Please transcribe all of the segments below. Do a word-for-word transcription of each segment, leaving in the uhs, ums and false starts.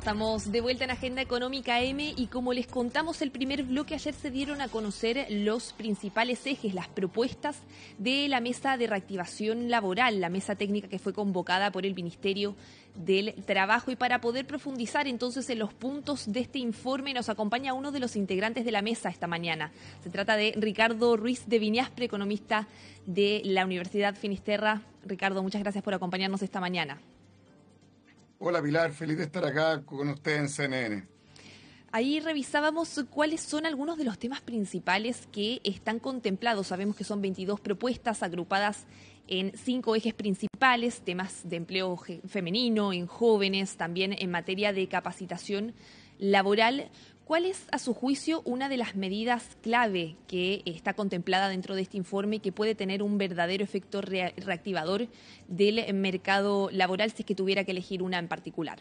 Estamos de vuelta en Agenda Económica M y como les contamos el primer bloque, ayer se dieron a conocer los principales ejes, las propuestas de la Mesa de Reactivación Laboral, la mesa técnica que fue convocada por el Ministerio del Trabajo. Y para poder profundizar entonces en los puntos de este informe nos acompaña uno de los integrantes de la mesa esta mañana. Se trata de Ricardo Ruiz de Viñaspre, economista de la Universidad Finisterra. Ricardo, muchas gracias por acompañarnos esta mañana. Hola Pilar, feliz de estar acá con usted en C N N. Ahí revisábamos cuáles son algunos de los temas principales que están contemplados. Sabemos que son veintidós propuestas agrupadas en cinco ejes principales, temas de empleo femenino, en jóvenes, también en materia de capacitación laboral. ¿Cuál es, a su juicio, una de las medidas clave que está contemplada dentro de este informe y que puede tener un verdadero efecto re- reactivador del mercado laboral si es que tuviera que elegir una en particular?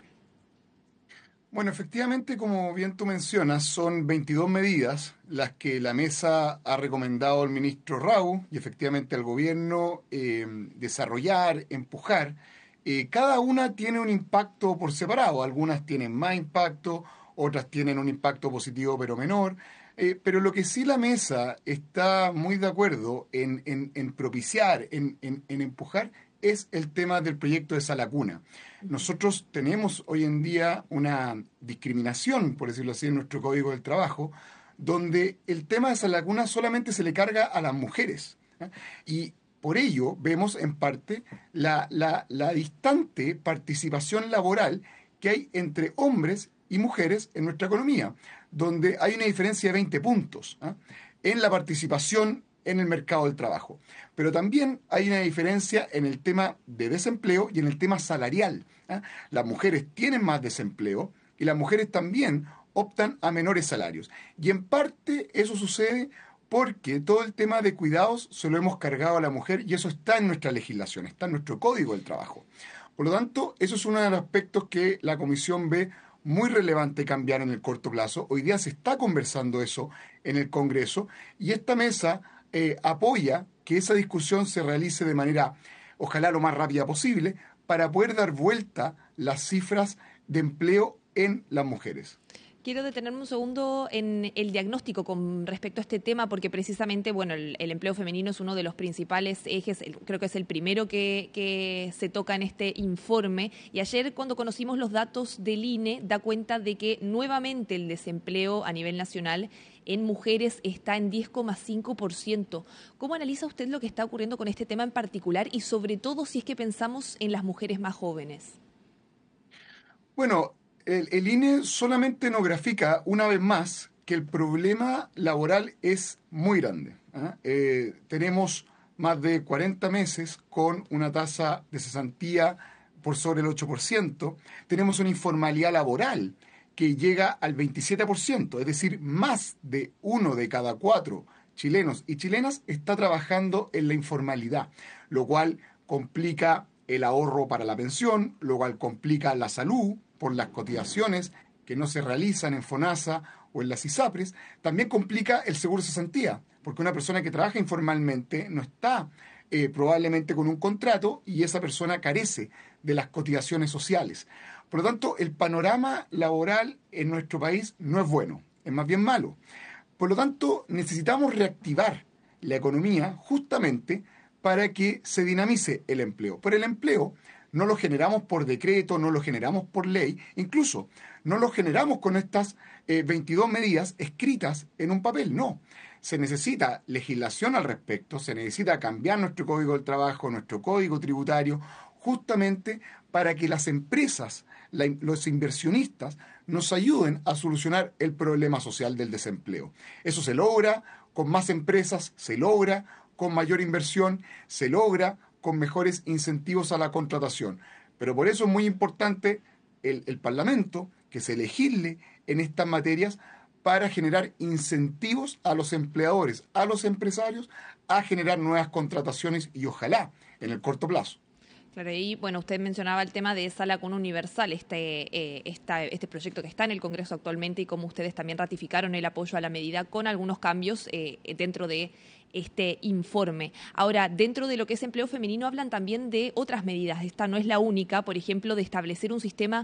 Bueno, efectivamente, como bien tú mencionas, son veintidós medidas las que la mesa ha recomendado al ministro Rau y efectivamente al gobierno eh, desarrollar, empujar. Eh, cada una tiene un impacto por separado, algunas tienen más impacto, otras tienen un impacto positivo pero menor, eh, pero lo que sí la mesa está muy de acuerdo en, en, en propiciar, en, en, en empujar, es el tema del proyecto de Sala Cuna. Nosotros tenemos hoy en día una discriminación, por decirlo así, en nuestro Código del Trabajo, donde el tema de Sala Cuna solamente se le carga a las mujeres, ¿eh? Y por ello vemos en parte la, la, la distante participación laboral que hay entre hombres y mujeres en nuestra economía, donde hay una diferencia de veinte puntos ¿eh? en la participación en el mercado del trabajo. Pero también hay una diferencia en el tema de desempleo y en el tema salarial. ¿eh? Las mujeres tienen más desempleo y las mujeres también optan a menores salarios. Y en parte eso sucede porque todo el tema de cuidados se lo hemos cargado a la mujer y eso está en nuestra legislación, está en nuestro Código del Trabajo. Por lo tanto, eso es uno de los aspectos que la Comisión ve muy relevante cambiar en el corto plazo. Hoy día se está conversando eso en el Congreso y esta mesa eh, apoya que esa discusión se realice de manera, ojalá lo más rápida posible, para poder dar vuelta las cifras de empleo en las mujeres. Quiero detenerme un segundo en el diagnóstico con respecto a este tema, porque precisamente, bueno, el, el empleo femenino es uno de los principales ejes, el, creo que es el primero que, que se toca en este informe. Y ayer, cuando conocimos los datos del I N E, da cuenta de que nuevamente el desempleo a nivel nacional en mujeres está en diez coma cinco por ciento. ¿Cómo analiza usted lo que está ocurriendo con este tema en particular y sobre todo si es que pensamos en las mujeres más jóvenes? Bueno, El, el I N E solamente nos grafica una vez más que el problema laboral es muy grande. ¿eh? Eh, tenemos más de cuarenta meses con una tasa de cesantía por sobre el ocho por ciento. Tenemos una informalidad laboral que llega al veintisiete por ciento, es decir, más de uno de cada cuatro chilenos y chilenas está trabajando en la informalidad, lo cual complica el ahorro para la pensión, lo cual complica la salud por las cotizaciones que no se realizan en FONASA o en las ISAPRES, también complica el seguro de cesantía, porque una persona que trabaja informalmente no está eh, probablemente con un contrato y esa persona carece de las cotizaciones sociales. Por lo tanto, el panorama laboral en nuestro país no es bueno, es más bien malo. Por lo tanto, necesitamos reactivar la economía justamente para que se dinamice el empleo. Pero el empleo no lo generamos por decreto, no lo generamos por ley, incluso no lo generamos con estas eh, veintidós medidas escritas en un papel, no. Se necesita legislación al respecto, se necesita cambiar nuestro Código del Trabajo, nuestro Código Tributario, justamente para que las empresas, la, los inversionistas, nos ayuden a solucionar el problema social del desempleo. Eso se logra con más empresas, se logra con mayor inversión, se logra con mejores incentivos a la contratación. Pero por eso es muy importante el, el Parlamento que se legisle en estas materias para generar incentivos a los empleadores, a los empresarios, a generar nuevas contrataciones y ojalá en el corto plazo. Claro, y bueno, usted mencionaba el tema de Sala Cuna Universal, este, eh, esta, este proyecto que está en el Congreso actualmente y cómo ustedes también ratificaron el apoyo a la medida con algunos cambios eh, dentro de este informe. Ahora, dentro de lo que es empleo femenino hablan también de otras medidas. Esta no es la única, por ejemplo, de establecer un sistema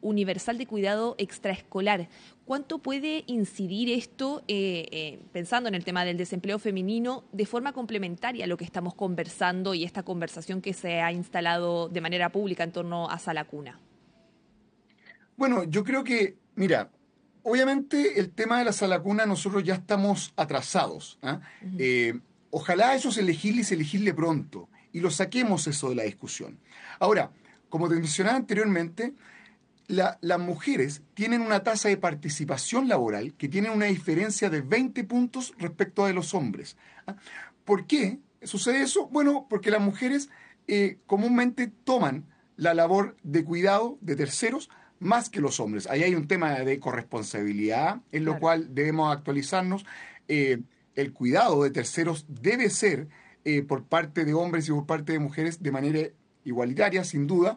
universal de cuidado extraescolar. ¿Cuánto puede incidir esto, eh, eh, pensando en el tema del desempleo femenino, de forma complementaria a lo que estamos conversando y esta conversación que se ha instalado de manera pública en torno a Sala Cuna? Bueno, yo creo que, mira, obviamente el tema de la Sala Cuna nosotros ya estamos atrasados. ¿eh? Uh-huh. eh, ojalá eso se legisle y se legisle pronto y lo saquemos eso de la discusión. Ahora, como te mencionaba anteriormente, la, las mujeres tienen una tasa de participación laboral que tiene una diferencia de veinte puntos respecto a los hombres. ¿eh? ¿Por qué sucede eso? Bueno, porque las mujeres eh, comúnmente toman la labor de cuidado de terceros más que los hombres. Ahí hay un tema de corresponsabilidad, en lo claro. cual debemos actualizarnos. Eh, el cuidado de terceros debe ser eh, por parte de hombres y por parte de mujeres de manera igualitaria, sin duda,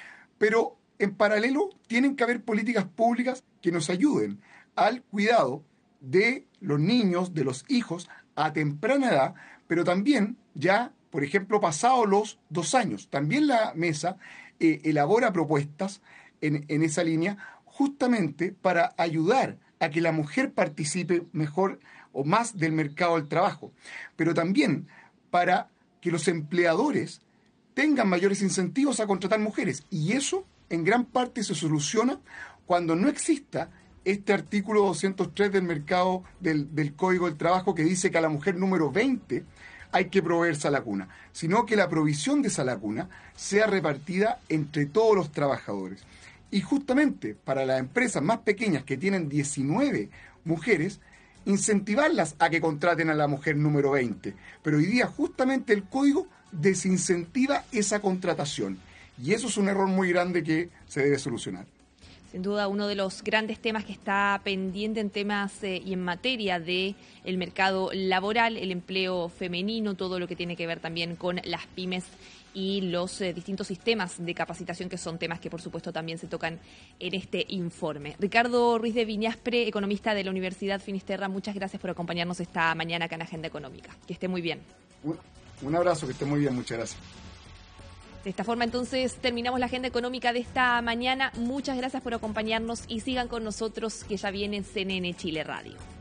pero en paralelo tienen que haber políticas públicas que nos ayuden al cuidado de los niños, de los hijos, a temprana edad, pero también ya, por ejemplo, pasados los dos años. También la mesa eh, elabora propuestas En, en esa línea, justamente para ayudar a que la mujer participe mejor o más del mercado del trabajo, pero también para que los empleadores tengan mayores incentivos a contratar mujeres. Y eso en gran parte se soluciona cuando no exista este artículo doscientos tres del mercado del, del Código del Trabajo que dice que a la mujer número veinte hay que proveer Sala Cuna, sino que la provisión de Sala Cuna sea repartida entre todos los trabajadores. Y justamente para las empresas más pequeñas que tienen diecinueve mujeres, incentivarlas a que contraten a la mujer número veinte. Pero hoy día justamente el código desincentiva esa contratación. Y eso es un error muy grande que se debe solucionar. Sin duda, uno de los grandes temas que está pendiente en temas eh, y en materia de el mercado laboral, el empleo femenino, todo lo que tiene que ver también con las pymes y los eh, distintos sistemas de capacitación, que son temas que por supuesto también se tocan en este informe. Ricardo Ruiz de Viñaspre, economista de la Universidad Finisterra, muchas gracias por acompañarnos esta mañana acá en Agenda Económica. Que esté muy bien. Un, un abrazo, que esté muy bien, muchas gracias. De esta forma entonces terminamos la Agenda Económica de esta mañana. Muchas gracias por acompañarnos y sigan con nosotros, que ya viene C N N Chile Radio.